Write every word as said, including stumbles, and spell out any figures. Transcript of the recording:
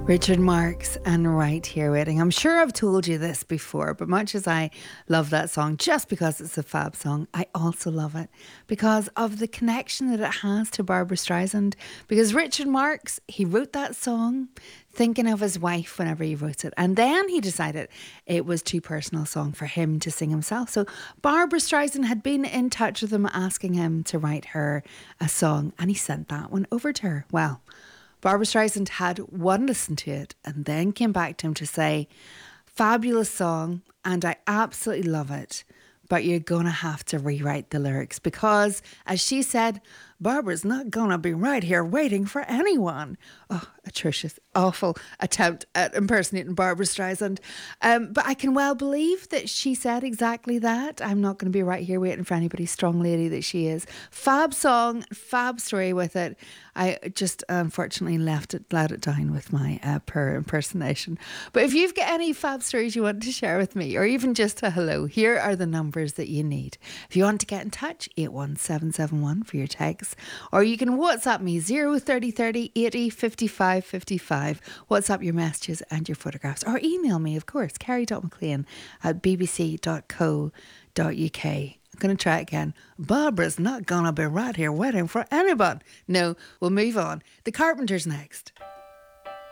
Richard Marx and Right Here Waiting. I'm sure I've told you this before, but much as I love that song just because it's a fab song, I also love it because of the connection that it has to Barbra Streisand. Because Richard Marx, he wrote that song thinking of his wife whenever he wrote it. And then he decided it was too personal a song for him to sing himself. So Barbra Streisand had been in touch with him asking him to write her a song, and he sent that one over to her. Well, Barbra Streisand had one listen to it and then came back to him to say, fabulous song and I absolutely love it, but you're going to have to rewrite the lyrics because, as she said, Barbara's not going to be right here waiting for anyone. Oh, atrocious, awful attempt at impersonating Barbra Streisand. Um, but I can well believe that she said exactly that. I'm not going to be right here waiting for anybody, strong lady that she is. Fab song, fab story with it. I just unfortunately left it, let it down with my uh, poor impersonation. But if you've got any fab stories you want to share with me, or even just a hello, here are the numbers that you need. If you want to get in touch, eight one seven seven one for your text, or you can WhatsApp me zero thirty thirty eighty fifty-five fifty-five. WhatsApp your messages and your photographs, or email me, of course, kerry.mclean at bbc.co.uk. I'm going to try again. Barbara's not going to be right here waiting for anyone. No, we'll move on. The Carpenters next.